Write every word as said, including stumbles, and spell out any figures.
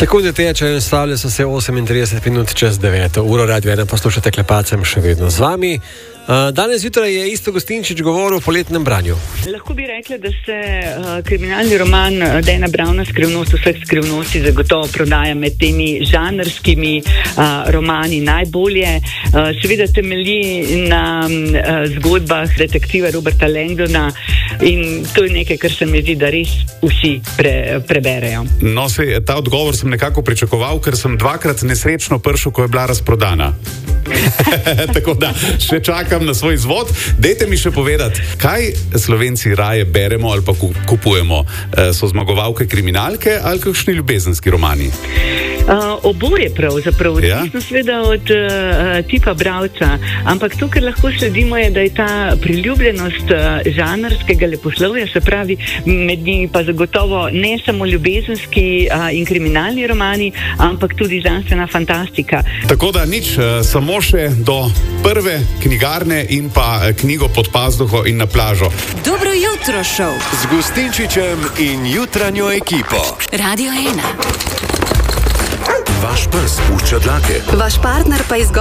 Sekunde tečejo in stavljajo so se osemintrideset minut čez deveto uro. Radio ena poslušate Klepacem še vedno z vami. Uh, danes jutraj je Isto Gostinčič govoril o poletnem branju. Lahko bi rekla, da se uh, kriminalni roman Dana Browna Skrivnost vseh skrivnosti zagotovo prodaja med temi žanrskimi uh, romani najbolje. Uh, seveda temelji na uh, zgodbah detektiva Roberta Langdona in to je nekaj, kar se mi zdi, da res vsi pre, preberejo. No, se, ta odgovor sem nekako pričakoval, ker sem dvakrat nesrečno prišel, ko je bila razprodana. Tako da še čakam na svoj izvod. Dejte mi še povedati, kaj Slovenci raje beremo ali pa kupujemo? So zmagovalke kriminalke ali kakšni ljubezenski romani? Uh, oboje pravzaprav, odvisno Ja? seveda od uh, tipa bralca, ampak to, kar lahko sledimo, je, da je ta priljubljenost uh, žanrskega leposlovja, se pravi, med njimi pa zagotovo ne samo ljubezenski uh, in kriminalni romani, ampak tudi znanstvena fantastika. Tako da nič, samo še do prve knjigarne in pa knjigo pod pazduho in na plažo. Dobro jutro, šov. Z Gostinčičem in jutranjo ekipo. Radio ena. Vaš pes pušča dlake. Vaš partner pa izgovori.